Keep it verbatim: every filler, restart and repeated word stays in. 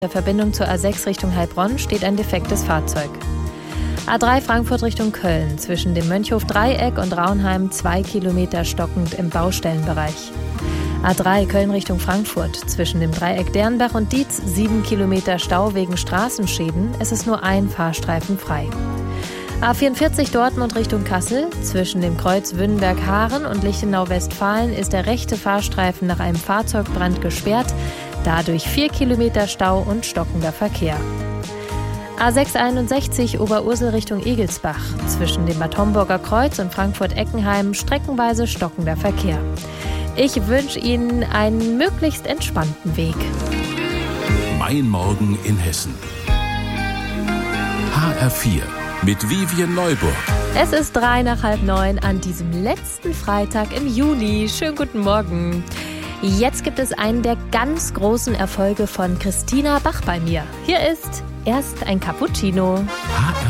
der Verbindung zur A sechs Richtung Heilbronn steht ein defektes Fahrzeug. A drei Frankfurt Richtung Köln, zwischen dem Mönchhof-Dreieck und Raunheim zwei Kilometer stockend im Baustellenbereich. A drei Köln Richtung Frankfurt, zwischen dem Dreieck Dernbach und Dietz sieben Kilometer Stau wegen Straßenschäden, es ist nur ein Fahrstreifen frei. A vierundvierzig Dortmund Richtung Kassel, zwischen dem Kreuz Wünnenberg-Haaren und Lichtenau-Westfalen ist der rechte Fahrstreifen nach einem Fahrzeugbrand gesperrt, dadurch vier Kilometer Stau und stockender Verkehr. A sechshunderteinundsechzig Oberursel Richtung Egelsbach, zwischen dem Bad Homburger Kreuz und Frankfurt-Eckenheim streckenweise stockender Verkehr. Ich wünsche Ihnen einen möglichst entspannten Weg. Mein Morgen in Hessen. H R vier mit Vivian Neuburg. Es ist drei nach halb neun an diesem letzten Freitag im Juli. Schönen guten Morgen. Jetzt gibt es einen der ganz großen Erfolge von Christina Bach bei mir. Hier ist erst ein Cappuccino. H R